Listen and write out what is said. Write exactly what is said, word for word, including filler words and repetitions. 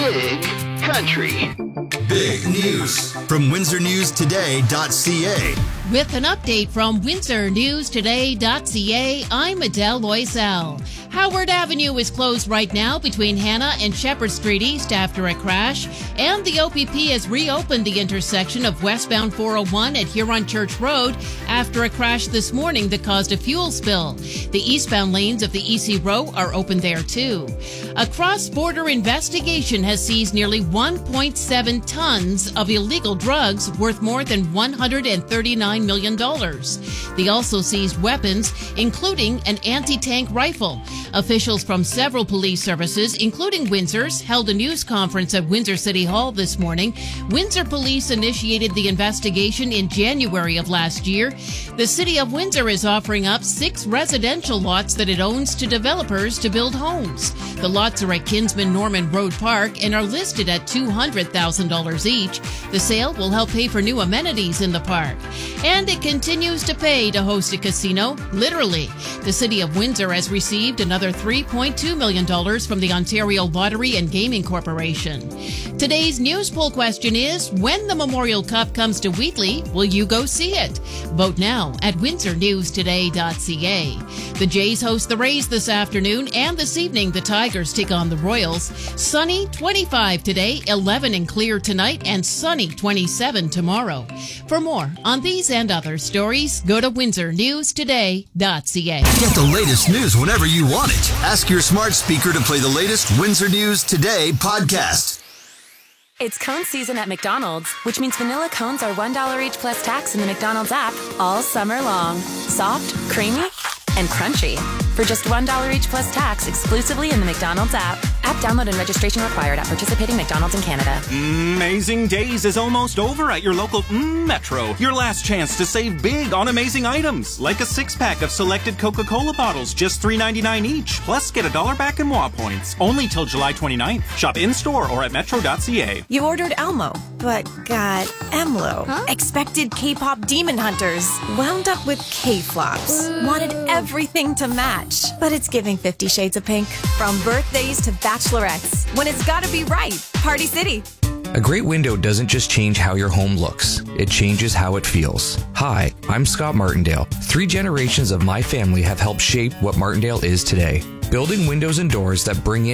Big Country. Big News from Windsor News Today dot C A. With an update from Windsor News Today dot C A, I'm Adele Loisel. Howard Avenue is closed right now between Hannah and Shepherd Street East after a crash, and the O P P has reopened the intersection of westbound four oh one at Huron Church Road after a crash this morning that caused a fuel spill. The eastbound lanes of the E C Row are open there too. A cross-border investigation has seized nearly one point seven tons of illegal drugs worth more than one hundred thirty-nine million dollars. They also seized weapons, including an anti-tank rifle. Officials from several police services, including Windsor's, held a news conference at Windsor City Hall this morning. Windsor Police initiated the investigation in January of last year. The City of Windsor is offering up six residential lots that it owns to developers to build homes. The lots are at Kinsman Norman Road Park and are listed at two hundred thousand dollars each. The sale will help pay for new amenities in the park. And it continues to pay to host a casino, literally. The City of Windsor has received another three point two million dollars from the Ontario Lottery and Gaming Corporation. Today's news poll question is, when the Memorial Cup comes to Wheatley, will you go see it? Vote now at Windsor News Today dot C A. The Jays host the Rays this afternoon, and this evening the Tigers take on the Royals. Sunny, twenty-five today, eleven and clear tonight, and sunny, twenty-seven tomorrow. For more on these and other stories, go to Windsor News Today dot C A. Get the latest news whenever you want it. Ask your smart speaker to play the latest Windsor News Today podcast. It's cone season at McDonald's, which means vanilla cones are one dollar each plus tax in the McDonald's app all summer long. Soft, creamy, and crunchy. For just one dollar each plus tax exclusively in the McDonald's app. App download and registration required at participating McDonald's in Canada. Amazing Days is almost over at your local mm, Metro. Your last chance to save big on amazing items, like a six-pack of selected Coca-Cola bottles, just three ninety-nine each. Plus, get a dollar back in W A points. Only till July twenty-ninth. Shop in-store or at metro dot c a. You ordered Elmo, but got Emlo. Huh? Expected K-pop demon hunters. Wound up with K-flops. Wanted everything to match. But it's giving Fifty Shades of Pink. From birthdays to bachelorettes. When it's gotta be right. Party City. A great window doesn't just change how your home looks, it changes how it feels. Hi, I'm Scott Martindale. Three generations of my family have helped shape what Martindale is today. Building windows and doors that bring in